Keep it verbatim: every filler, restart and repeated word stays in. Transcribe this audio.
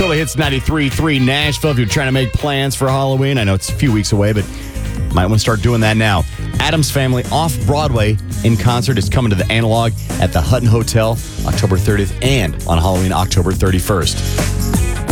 Totally Hits ninety-three point three Nashville. If you're trying to make plans for Halloween, I know it's a few weeks away, but might want to start doing that now. Addams Family off-Broadway in concert is coming to the Analog at the Hutton Hotel October thirtieth and on Halloween October thirty-first.